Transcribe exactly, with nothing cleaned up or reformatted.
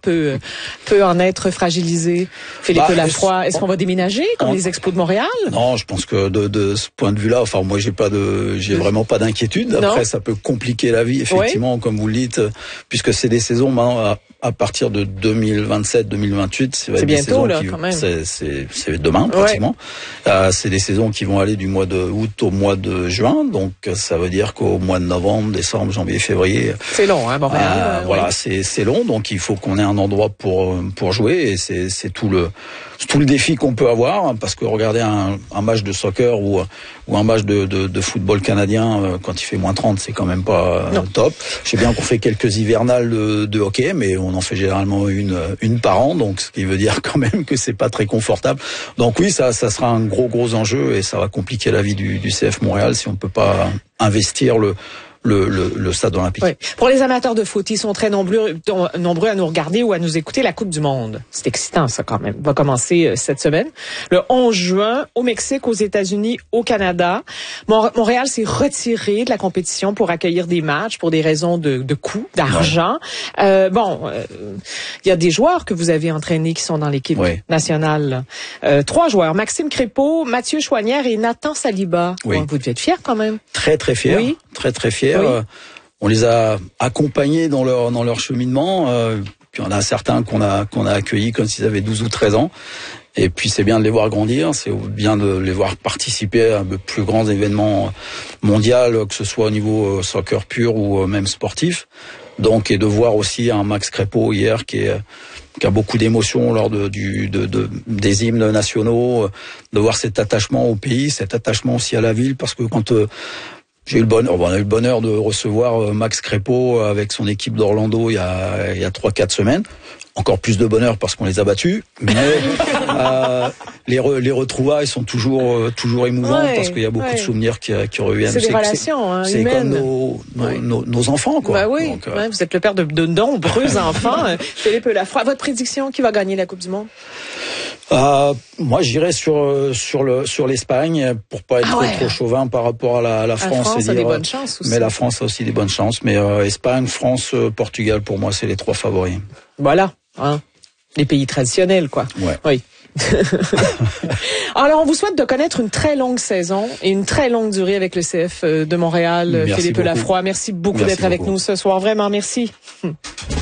peut peut en être fragilisé. Philippe bah, Lafroy, est-ce qu'on va déménager comme on, les Expos de Montréal? Non, je pense que de, de ce point de vue-là, enfin moi j'ai pas de, j'ai vraiment pas d'inquiétude. Après, non. Ça peut compliquer la vie, effectivement, oui. Comme vous le dites, puisque c'est des saisons maintenant à, à partir de deux mille vingt-sept, deux mille vingt-huit, c'est, c'est des bientôt saisons là, qui, quand même. C'est, c'est, c'est demain pratiquement. Ouais. Euh, c'est des saisons qui vont aller du mois de août au mois de juin, donc ça veut dire qu'au mois de novembre, décembre, janvier, février. C'est long, hein, Montréal. Euh, euh, voilà, oui. c'est c'est long, donc il faut qu'on ait un endroit pour pour jouer et c'est c'est tout le tout le défi qu'on peut avoir, parce que regarder un, un match de soccer ou ou un match de, de, de football canadien quand il fait moins trente, c'est quand même pas non. Top. Je sais bien qu'on fait quelques hivernales de, de hockey, mais on en fait généralement une une par an, donc ce qui veut dire quand même que c'est pas très confortable. Donc oui, ça ça sera un gros gros enjeu et ça va compliquer la vie du, du C F Montréal si on peut pas investir le Le, le, le stade olympique. Oui. Pour les amateurs de foot, ils sont très nombreux, nombreux à nous regarder ou à nous écouter la Coupe du Monde. C'est excitant, ça, quand même. Va commencer euh, cette semaine. Le onze juin, au Mexique, aux États-Unis, au Canada. Montréal s'est retiré de la compétition pour accueillir des matchs pour des raisons de, de coûts, d'argent. Ouais. Euh, bon, il euh, y a des joueurs que vous avez entraînés qui sont dans l'équipe ouais. nationale. Euh, trois joueurs. Maxime Crépeau, Mathieu Chouanière et Nathan Saliba. Oui. Bon, vous devez être fiers, quand même. Très, très fiers. Oui. Très, très fiers. Oui. On les a accompagnés dans leur dans leur cheminement. Euh, puis on a certains qu'on a qu'on a accueillis quand ils avaient douze ou treize ans. Et puis c'est bien de les voir grandir, c'est bien de les voir participer à de plus grands événements mondiaux, que ce soit au niveau soccer pur ou même sportif. Donc et de voir aussi un Max Crépeau hier qui est qui a beaucoup d'émotions lors de, du, de, de, des hymnes nationaux, de voir cet attachement au pays, cet attachement aussi à la ville, parce que quand euh, j'ai eu le bonheur, on a eu le bonheur de recevoir Max Crépeau avec son équipe d'Orlando il y a il y a trois quatre semaines. Encore plus de bonheur parce qu'on les a battus, mais euh, les re, les retrouvailles sont toujours toujours émouvantes ouais, parce qu'il y a beaucoup ouais. de souvenirs qui qui reviennent. C'est des c'est, relations hein, c'est humaines. C'est comme nos nos, ouais. nos nos enfants quoi. Bah oui, Donc, euh... ouais, vous êtes le père de, de nombreux enfants. Philippe Lafroy, votre prédiction, qui va gagner la Coupe du Monde? Euh, moi, j'irais sur sur le sur l'Espagne pour pas être ah ouais. trop, trop chauvin par rapport à la, à la France. La France et a dire, des bonnes chances aussi. Mais la France a aussi des bonnes chances. Mais euh, Espagne, France, euh, Portugal, pour moi, c'est les trois favoris. Voilà, hein, les pays traditionnels, quoi. Ouais. Oui. Alors, on vous souhaite de connaître une très longue saison et une très longue durée avec le C F de Montréal. Merci Philippe beaucoup. Lafroy, merci beaucoup merci d'être beaucoup. avec nous ce soir. Vraiment, merci.